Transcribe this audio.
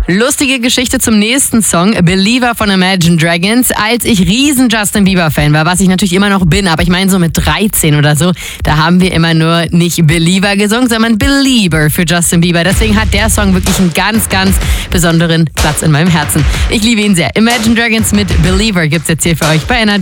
Lustige Geschichte zum nächsten Song, Believer von Imagine Dragons. Als ich riesen Justin Bieber Fan war, was ich natürlich immer noch bin, aber ich meine so mit 13 oder so, da haben wir immer nur nicht Believer gesungen, sondern Belieber für Justin Bieber. Deswegen hat der Song wirklich einen ganz, ganz besonderen Platz in meinem Herzen. Ich liebe ihn sehr. Imagine Dragons mit Believer gibt's jetzt hier für euch bei Energy.